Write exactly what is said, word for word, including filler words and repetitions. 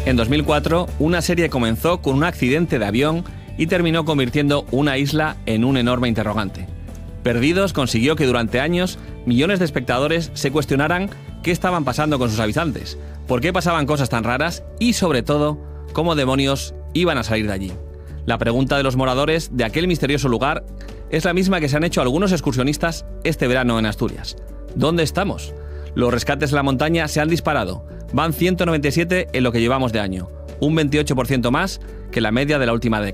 En dos mil cuatro, una serie comenzó con un accidente de avión y terminó convirtiendo una isla en un enorme interrogante. Perdidos consiguió que durante años millones de espectadores se cuestionaran qué estaban pasando con sus habitantes, por qué pasaban cosas tan raras y, sobre todo, cómo demonios iban a salir de allí. La pregunta de los moradores de aquel misterioso lugar es la misma que se han hecho algunos excursionistas este verano en Asturias. ¿Dónde estamos? Los rescates en la montaña se han disparado. Van ciento noventa y siete en lo que llevamos de año, un veintiocho por ciento más que la media de la última década.